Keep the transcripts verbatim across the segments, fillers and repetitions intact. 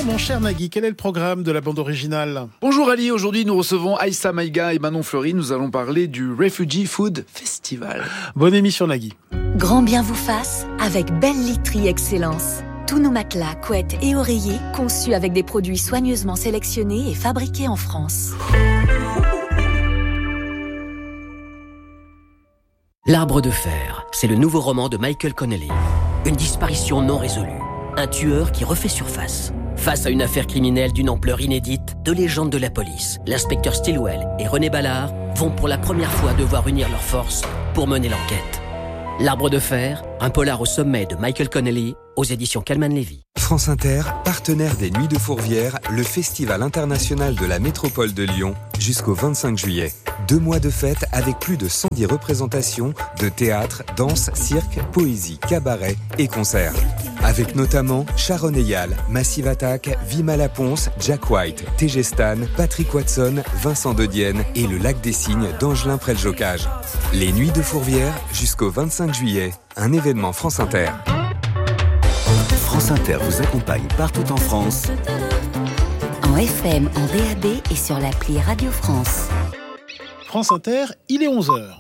Bonjour mon cher Nagui, quel est le programme de la bande originale ? Bonjour Ali, aujourd'hui nous recevons Aïssa Maïga et Manon Fleury. Nous allons parler du Refugee Food Festival. Bonne émission Nagui. Grand bien vous fasse avec Belle Literie Excellence. Tous nos matelas, couettes et oreillers conçus avec des produits soigneusement sélectionnés et fabriqués en France. L'Arbre de fer, c'est le nouveau roman de Michael Connelly. Une disparition non résolue. Un tueur qui refait surface. Face à une affaire criminelle d'une ampleur inédite, deux légendes de la police, l'inspecteur Stilwell et René Ballard, vont pour la première fois devoir unir leurs forces pour mener l'enquête. L'Arbre de fer, un polar au sommet de Michael Connelly, aux éditions Calman Levy. France Inter, partenaire des Nuits de Fourvière, le festival international de la métropole de Lyon, jusqu'au vingt-cinq juillet. Deux mois de fête avec plus de cent dix représentations de théâtre, danse, cirque, poésie, cabaret et concerts. Avec notamment Sharon Eyal, Massive Attack, Vima Laponce, Jack White, T G Stan, Patrick Watson, Vincent De Dienne et le Lac des Cygnes d'Angelin Près-le-Jocage. Les Nuits de Fourvière jusqu'au vingt-cinq juillet, un événement France Inter. France Inter vous accompagne partout en France. En F M, en D A B et sur l'appli Radio France. France Inter, il est onze heures.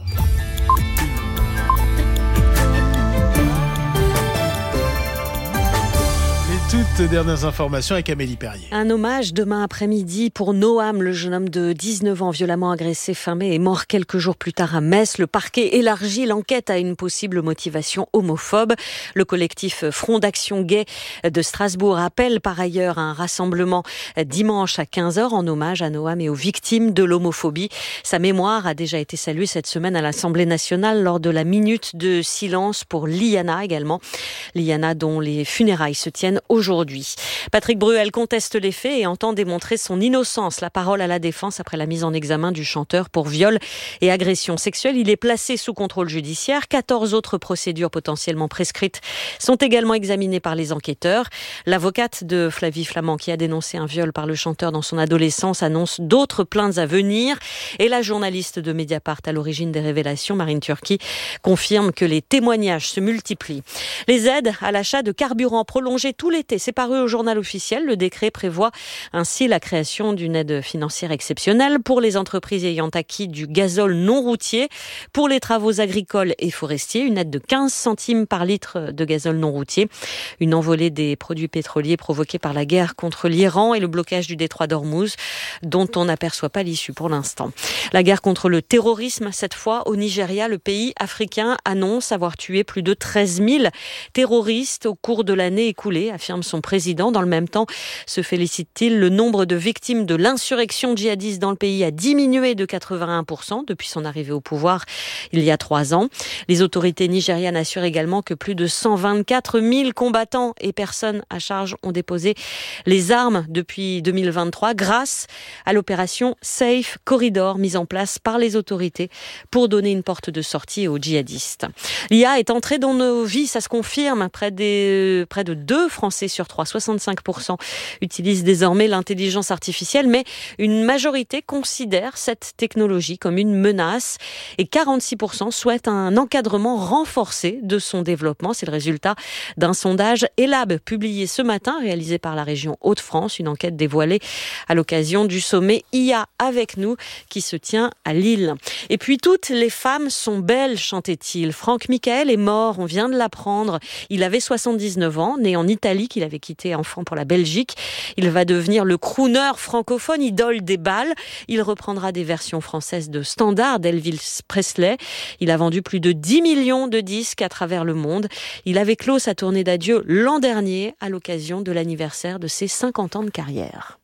Toutes dernières informations avec Amélie Perrier. Un hommage demain après-midi pour Noam, le jeune homme de dix-neuf ans violemment agressé fin mai et mort quelques jours plus tard à Metz. Le parquet élargit l'enquête à une possible motivation homophobe. Le collectif Front d'Action Gay de Strasbourg appelle par ailleurs à un rassemblement dimanche à quinze heures en hommage à Noam et aux victimes de l'homophobie. Sa mémoire a déjà été saluée cette semaine à l'Assemblée nationale lors de la minute de silence pour Liana également. Liana dont les funérailles se tiennent aujourd'hui. Aujourd'hui. Patrick Bruel conteste les faits et entend démontrer son innocence. La parole à la défense après la mise en examen du chanteur pour viol et agression sexuelle. Il est placé sous contrôle judiciaire. quatorze autres procédures potentiellement prescrites sont également examinées par les enquêteurs. L'avocate de Flavie Flament, qui a dénoncé un viol par le chanteur dans son adolescence, annonce d'autres plaintes à venir. Et la journaliste de Mediapart à l'origine des révélations, Marine Turki, confirme que les témoignages se multiplient. Les aides à l'achat de carburant prolongées tout l'été. C'est paru au journal officiel. Le décret prévoit ainsi la création d'une aide financière exceptionnelle pour les entreprises ayant acquis du gazole non routier. Pour les travaux agricoles et forestiers, une aide de quinze centimes par litre de gazole non routier. Une envolée des produits pétroliers provoquée par la guerre contre l'Iran et le blocage du détroit d'Ormuz, dont on n'aperçoit pas l'issue pour l'instant. La guerre contre le terrorisme, cette fois au Nigeria, le pays africain annonce avoir tué plus de treize mille terroristes au cours de l'année écoulée, affirme son président. Dans le même temps, se félicite-t-il, le nombre de victimes de l'insurrection djihadiste dans le pays a diminué de quatre-vingt-un pour cent depuis son arrivée au pouvoir il y a trois ans. Les autorités nigérianes assurent également que plus de cent vingt-quatre mille combattants et personnes à charge ont déposé les armes depuis deux mille vingt-trois grâce à l'opération Safe Corridor mise en place par les autorités pour donner une porte de sortie aux djihadistes. L'I A est entrée dans nos vies, ça se confirme. Près, des, près de deux Français sur trois, soixante-cinq pour cent, utilisent désormais l'intelligence artificielle, mais une majorité considère cette technologie comme une menace et quarante-six pour cent souhaitent un encadrement renforcé de son développement. C'est le résultat d'un sondage Elab publié ce matin, réalisé par la région Hauts-de-France, une enquête dévoilée à l'occasion du sommet I A avec nous qui se tient à Lille. Et puis toutes les femmes sont belles, chantait-il. Franck Michael est mort, on vient de l'apprendre. Il avait soixante-dix-neuf ans, né en Italie, qu'il avait quitté enfant pour la Belgique. Il va devenir le crooner francophone, idole des bals. Il reprendra des versions françaises de standards d'Elvis Presley. Il a vendu plus de dix millions de disques à travers le monde. Il avait clos sa tournée d'adieu l'an dernier à l'occasion de l'anniversaire de ses cinquante ans de carrière.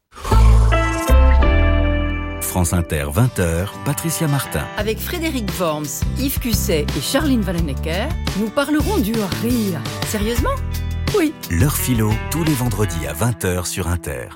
France Inter, vingt heures, Patricia Martin. Avec Frédéric Worms, Yves Cusset et Charline Vanhoenacker, nous parlerons du rire. Sérieusement ? Oui. L'heure philo, tous les vendredis à vingt heures sur Inter.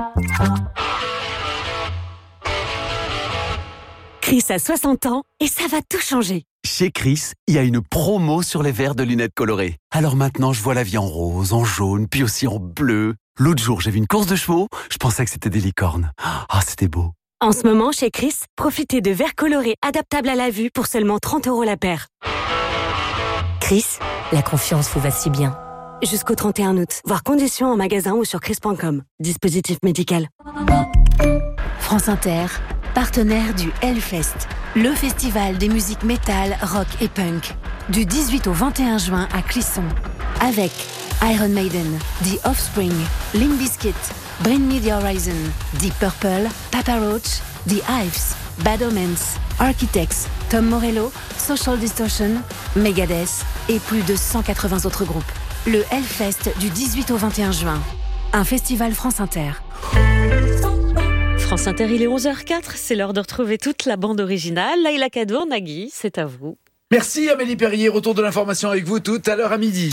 Chris a soixante ans et ça va tout changer. Chez Chris, il y a une promo sur les verres de lunettes colorées. Alors maintenant, je vois la vie en rose, en jaune, puis aussi en bleu. L'autre jour, j'ai vu une course de chevaux, je pensais que c'était des licornes. Ah, c'était beau. En ce moment, chez Chris, profitez de verres colorés adaptables à la vue pour seulement trente euros la paire. Chris, la confiance vous va si bien. Jusqu'au trente et un août. Voir conditions en magasin ou sur chris point com. Dispositif médical. France Inter, partenaire du Hellfest, le festival des musiques métal, rock et punk, du dix-huit au vingt et un juin à Clisson, avec Iron Maiden, The Offspring, Limp Bizkit, Bring Me the Horizon, Deep Purple, Papa Roach, The Hives, Bad Omens, Architects, Tom Morello, Social Distortion, Megadeth et plus de cent quatre-vingts autres groupes. Le Hellfest du dix-huit au vingt et un juin. Un festival France Inter. France Inter, il est onze heures zéro quatre, c'est l'heure de retrouver toute la bande originale. Laïla Kadour, Nagui, c'est à vous. Merci Amélie Perrier, retour de l'information avec vous tout à l'heure à midi.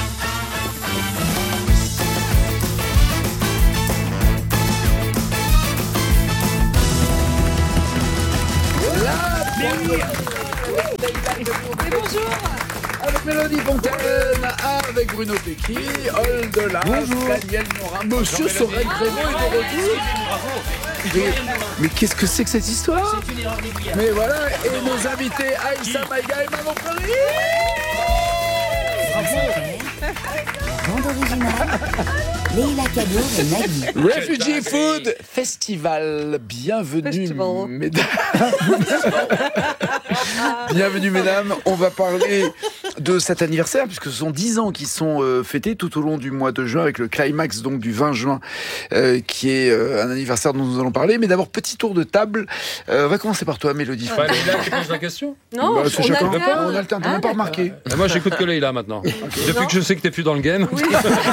Bonjour. Avec Mélanie Fontaine, avec Bruno Pecky, Olde Las, Daniel Morin, Monsieur Sorel Grévaux est de retour. Mais, mais qu'est-ce que c'est que cette histoire? Mais voilà, et nos invités Aïssa Maïga et Manon Fleury. Bande originale, Laïla Kadour et Nagui. Refugee Food Festival. Bienvenue, mesdames. Bienvenue, mesdames. On va parler de cet anniversaire, puisque ce sont dix ans qui sont euh, fêtés tout au long du mois de juin, avec le climax donc du vingt juin, euh, qui est euh, un anniversaire dont nous allons parler. Mais d'abord, petit tour de table. Euh, on va commencer par toi, Mélodie. Pas Laïla qui pose la question? Non, bah, c'est on chacun. alterne. On alterne, t'as même pas remarqué. Et moi, j'écoute que Laïla maintenant. Okay. Depuis non. que je sais que t'es plus dans le game. Oui.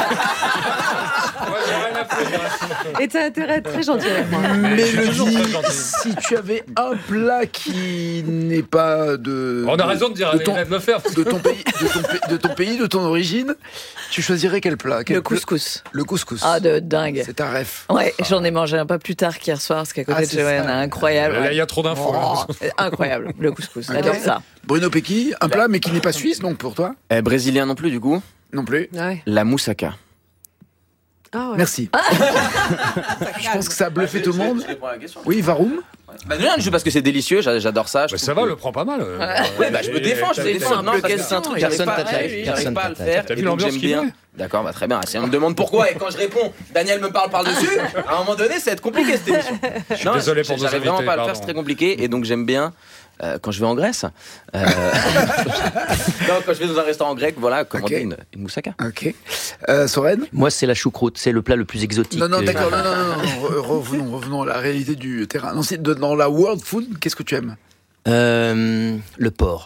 Et t'as intérêt à être très gentil avec moi. Mélodie, si tu avais un plat qui n'est pas de... On a de, raison de dire de, ton, de le faire. De ton, pays, de, ton, de ton pays, de ton origine, tu choisirais quel plat? Quel Le couscous. Le couscous. Ah, de dingue. C'est ta ref. Ouais, ah. J'en ai mangé un peu plus tard qu'hier soir, parce qu'à côté ah, de chez moi, incroyable. Là, il y a trop d'infos. Oh, incroyable, le couscous. Okay. J'adore ça. Bruno Pecky, un plat, mais qui n'est pas suisse, donc pour toi? eh, Brésilien non plus, du coup. Non plus. Ouais. La moussaka. Ah ouais. Merci. Ah. Je pense que ça a bluffé tout le monde. Oui, Varoum. Bah non, juste parce que c'est délicieux, j'adore ça. Bah ça va, le prend pas mal. Euh, ouais, bah je me défends, je me défends. Non, parce que c'est un truc, j'arrive pas, j'arrive pas à le faire. T'as vu l'ambiance qu'il met ? D'accord, bah très bien. Si on me demande pourquoi et quand je réponds, Daniel me parle par-dessus, à un moment donné, ça va être compliqué cette émission. Je suis désolé pour nos invités. J'arrive vraiment pas à le faire, c'est très compliqué. Et donc j'aime bien. Euh, quand je vais en Grèce, euh... non, quand je vais dans un restaurant grec, voilà, commander okay. une, une moussaka. Ok. Euh, Soren ? Moi, c'est la choucroute, c'est le plat le plus exotique. Non, non, d'accord, non, non, non, non. revenons, revenons à la réalité du terrain. Non, c'est de, dans la world food, qu'est-ce que tu aimes ? euh, Le porc.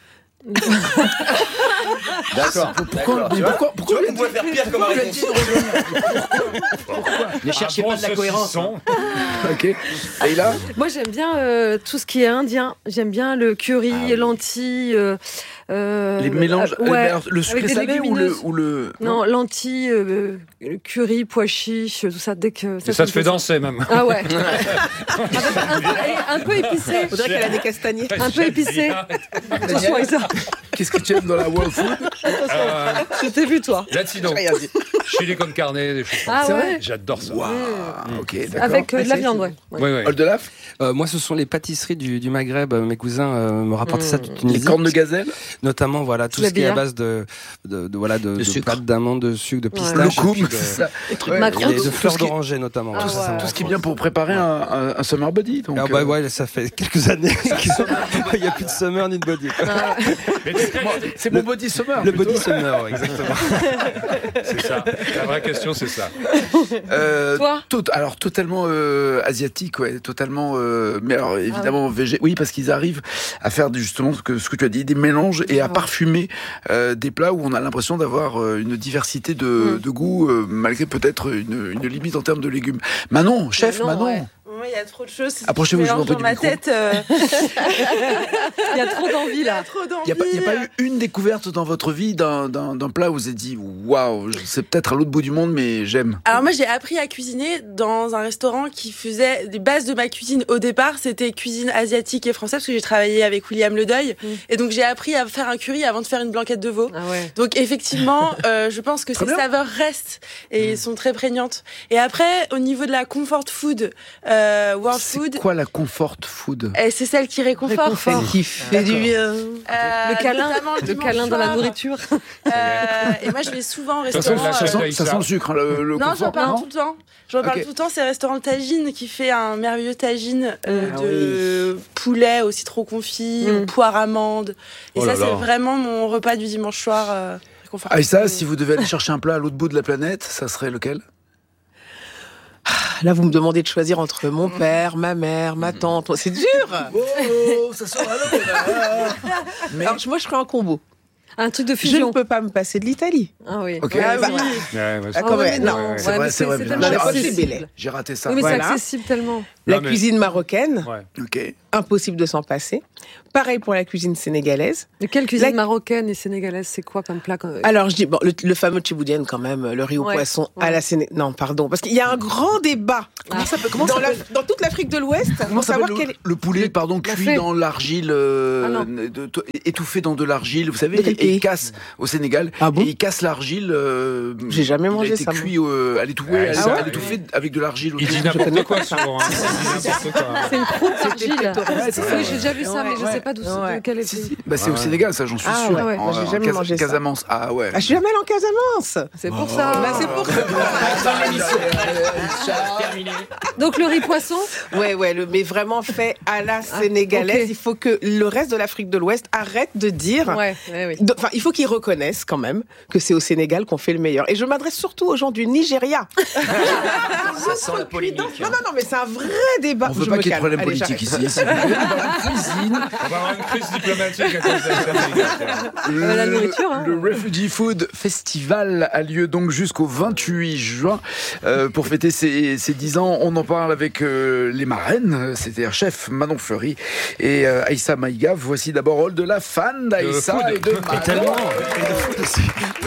D'accord. Pourquoi, mais pourquoi, pourquoi on pouvait faire pire comme réponse? Ne cherchez pas de la cohérence. Ok. Et là, moi j'aime bien euh, tout ce qui est indien. J'aime bien le curry, ah, oui. lentilles. Euh, euh, les mélanges. Euh, ouais, le sucré salé ou le, ou le. Non, lentilles, euh, curry, pois chiches, tout ça. Dès que ça, ça te fait ça. Danser même. Ah ouais. un, peu, un peu épicé. On dirait qu'elle a des castagniers. Un peu épicé. Attention avec ça. Qu'est-ce que tu aimes dans la world food? euh, Je t'ai vu toi. Latino. Chili con carne, des choses comme ah ça. Ouais. J'adore ça. Wow. Mmh. Ok, d'accord. Avec euh, de la viande, ouais. ouais. ouais, ouais. Oldelaf euh, Moi, ce sont les pâtisseries du, du Maghreb. Mes cousins euh, me rapportent mmh. ça toute Tunisie. Les cornes de gazelle, notamment, voilà, tout ce qui est à base de, de, de voilà, de, de, de pâte d'amande, de sucre, de pistache, ouais. Le de, ouais, et de fleurs d'oranger notamment. Ah, tout, ça, tout ce qui est bien pour préparer un, un, un summer body. Donc, ah bah ouais, ça fait quelques années qu'il n'y a plus de summer ni de body. Ah. C'est mon body summer. Le body summer, exactement. C'est ça. La vraie question, c'est ça. Euh, Toi tout, alors totalement euh, asiatique, ouais, totalement. Euh, mais alors évidemment ah ouais. végé. Oui, parce qu'ils arrivent à faire justement ce que ce que tu as dit, des mélanges et à ouais. parfumer euh, des plats où on a l'impression d'avoir euh, une diversité de, mm. de goûts euh, malgré peut-être une, une limite en termes de légumes. Manon, chef, Manon. Ouais. Il y a trop de choses. Approchez-vous, je vous en prie, dans ma tête. Euh... Il y a trop d'envie là. Il n'y a, a pas eu une découverte dans votre vie d'un, d'un, d'un plat où vous vous êtes dit waouh, c'est peut-être à l'autre bout du monde, mais j'aime. Alors moi, j'ai appris à cuisiner dans un restaurant qui faisait les bases de ma cuisine. Au départ, c'était cuisine asiatique et française parce que j'ai travaillé avec William Ledeuil, mmh. et donc j'ai appris à faire un curry avant de faire une blanquette de veau. Ah ouais. Donc effectivement, euh, je pense que très ces bien. saveurs restent et mmh. sont très prégnantes. Et après, au niveau de la comfort food. Euh, euh, World Food. C'est quoi la comfort food? Et c'est celle qui réconforte. Réconfort. Qui fait du bien. Euh, le câlin, le câlin dans la nourriture. Euh, et moi, je vais souvent au restaurant. Ça, ça, sent, ça sent le sucre, hein, le, le non, confort. j'en parle tout le temps. J'en parle okay. tout le temps. C'est le restaurant Tagine qui fait un merveilleux tagine euh, ah, de oui. poulet au citron confit, mm. poire amande. Et oh ça, c'est vraiment mon repas du dimanche soir. Euh, ah, et ça, si vous devez aller chercher un plat à l'autre bout de la planète, ça serait lequel? Là, vous me demandez de choisir entre mon père, ma mère, ma tante. C'est dur. Oh, ça sort là. Mais alors, moi, je ferais un combo. Un truc de fusion. Je ne peux pas me passer de l'Italie. Ah oui. Okay. Ah, bah, oui. Ouais, ah, quand même. Non, ouais, ouais. c'est vrai, c'est vrai. J'ai raté ça. Oui, mais voilà. c'est accessible tellement. La non, mais... cuisine marocaine. Ouais. Ok. Impossible de s'en passer. Pareil pour la cuisine sénégalaise. De quelle cuisine la... marocaine et sénégalaise, c'est quoi comme plat? Alors, je dis, bon, le, le fameux tchiboudienne quand même, le riz au ouais. poisson ouais. à la Séné... Non, pardon, parce qu'il y a un grand débat. Comment ça peut, comment dans, ça la, peut... dans toute l'Afrique de l'Ouest, comment ça savoir le, quel... le poulet, pardon, cuit dans l'argile, euh, ah de, de, étouffé dans de l'argile, vous savez, et il casse au Sénégal, ah bon et il casse l'argile. Euh, J'ai jamais mangé ça. Il a été cuit, euh, elle est étouffée, elle, ah ouais elle est étouffée avec de l'argile. Il dit n'importe quoi souvent. C'est une croûte d'argile. Oui, j'ai déjà vu ça, mais je sais pas d'où quelle est. Bah c'est au Sénégal, ça, j'en suis ah, sûr. Ouais, ouais. Moi, j'ai jamais mangé ça. Casamance, ah ouais. Ah, je suis jamais allée en Casamance. C'est pour ça. Bah, c'est pour ça. Donc le riz poisson. Ouais, ouais, le, mais vraiment fait à la sénégalaise. Ah, okay. Il faut que le reste de l'Afrique de l'Ouest arrête de dire. Ouais, ouais, oui. de, enfin, il faut qu'ils reconnaissent quand même que c'est au Sénégal qu'on fait le meilleur. Et je m'adresse surtout aux gens du Nigeria. Ça sent la polémique. Non, non, non, mais c'est un vrai débat. On veut je pas qu'il y ait de problème politique ici. On va avoir une crise diplomatique à cause de le, la nourriture. Hein. Le Refugee Food Festival a lieu donc jusqu'au vingt-huit juin. Euh, pour fêter ses, ses dix ans, on en parle avec euh, les marraines, c'est-à-dire chef Manon Fleury et euh, Aïssa Maïga. Voici d'abord rôle de la fan d'Aïssa et de Manon. Et tellement. Et de food aussi.